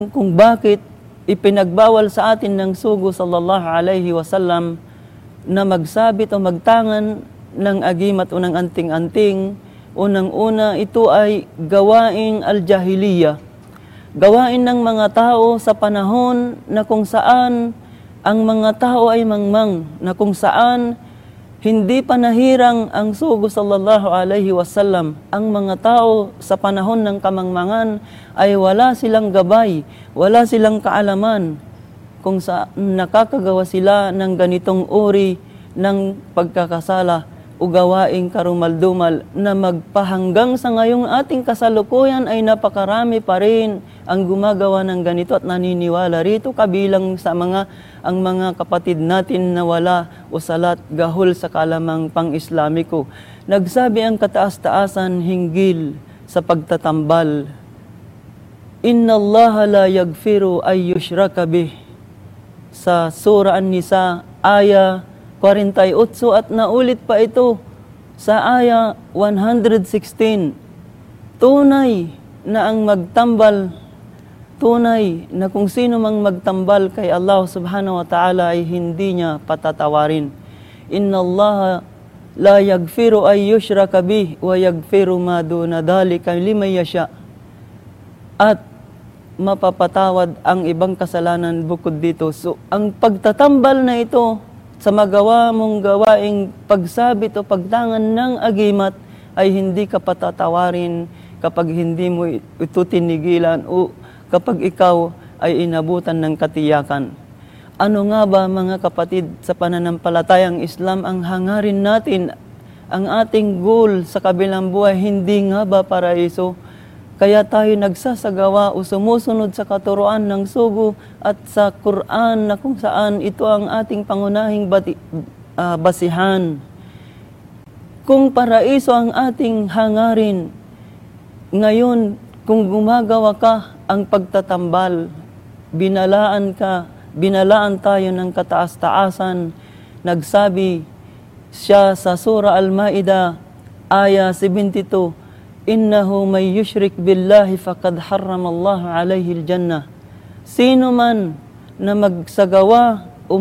kung bakit ipinagbawal sa atin ng sugo sallallahu alaihi wasallam na magsabit o magtangan ng agimat o ng anting-anting. Unang-una, ito ay gawaing al-jahiliya. Gawain ng mga tao sa panahon na kung saan ang mga tao ay mangmang, na kung saan hindi pa nahirang ang sugo sallallahu alaihi wasallam. Ang mga tao sa panahon ng kamangmangan ay wala silang gabay, wala silang kaalaman kung saan nakakagawa sila ng ganitong uri ng pagkakasala o gawaing karumal-dumal na magpahanggang sa ngayong ating kasalukuyan ay napakarami pa rin ang gumagawa ng ganito at naniniwala rito, kabilang sa ang mga kapatid natin na wala o salat gahol sa kalamang pang-Islamiko. Nagsabi ang kataas-taasan hinggil sa pagtatambal, Inna Allah la yaghfiru ay yushraka bih, sa Surah An-Nisa, aya 48, at naulit pa ito sa aya 116. Tunay na ang magtambal, tunay na kung sino mang magtambal kay Allah subhanahu wa ta'ala ay hindi niya patatawarin. Inna Allah la yaghfiru ay yushraka bih wa yaghfiru ma duna dhalika liman yasha. At mapapatawad ang ibang kasalanan bukod dito. So, ang pagtatambal na ito sa magawa mong gawaing pagsabit o pagtangan ng agimat ay hindi ka patatawarin kapag hindi mo ito tinigilan o kapag ikaw ay inabutan ng katiyakan. Ano nga ba mga kapatid sa pananampalatayang Islam ang hangarin natin? Ang ating goal sa kabilang buhay, hindi nga ba paraiso? Kaya tayo nagsasagawa o sumusunod sa katuruan ng sugo at sa Quran na kung saan ito ang ating pangunahing basihan. Kung paraiso ang ating hangarin, ngayon kung gumagawa ka ang pagtatambal, binalaan tayo ng kataas-taasan. Nagsabi siya sa Surah Al-Ma'idah, aya 72, Innahu may yushrik billahi faqad harramallahu alayhi al-jannah. Sino man na magsagawa o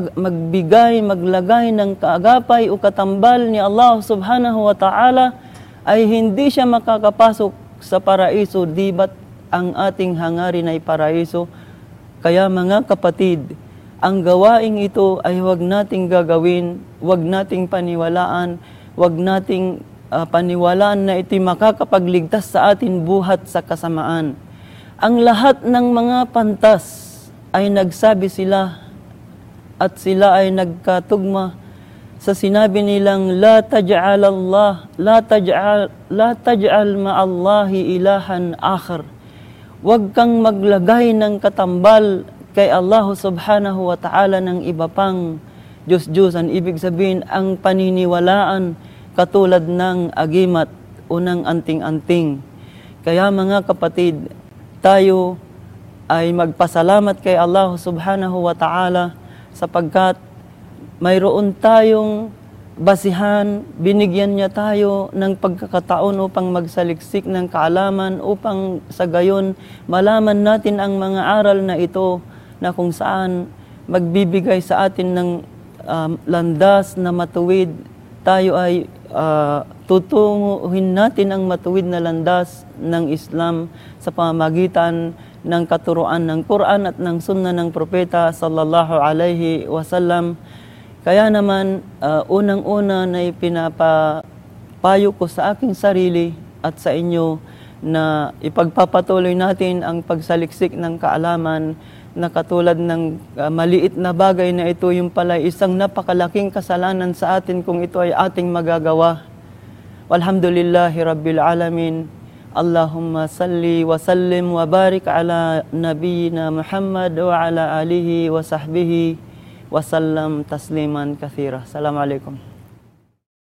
maglagay ng kaagapay o katambal ni Allah subhanahu wa ta'ala ay hindi siya makakapasok sa paraiso, di ba't ang ating hangarin ay paraiso? Kaya mga kapatid, ang gawaing ito ay huwag nating gagawin, huwag nating paniwalaan, huwag nating paniwalaan na ito'y makakapagligtas sa atin buhat sa kasamaan. Ang lahat ng mga pantas ay nagsabi sila at sila ay nagkatugma sa sinabi nilang la taj'al ma'allahi ilahan akhar. Huwag kang maglagay ng katambal kay Allah subhanahu wa ta'ala ng iba pang Diyos-Diyosan. Ibig sabihin, ang paniniwalaan katulad ng agimat o ng anting-anting. Kaya mga kapatid, tayo ay magpasalamat kay Allah subhanahu wa ta'ala sapagkat mayroon tayong basihan, binigyan niya tayo ng pagkakataon upang magsaliksik ng kaalaman upang sa gayon malaman natin ang mga aral na ito na kung saan magbibigay sa atin ng landas na matuwid. Tayo ay tutunguhin natin ang matuwid na landas ng Islam sa pamamagitan ng katuruan ng Quran at ng Sunnah ng Propeta sallallahu alaihi wasallam. Kaya naman, unang-una na ipinapayo ko sa aking sarili at sa inyo na ipagpapatuloy natin ang pagsaliksik ng kaalaman na katulad ng maliit na bagay na ito, yung pala isang napakalaking kasalanan sa atin kung ito ay ating magagawa. Walhamdulillahi Rabbil Alamin. Allahumma salli wa sallim wa barik ala nabiyyina Muhammad wa ala alihi wa sahbihi wa sallam tasliman kathira. Assalamualaikum.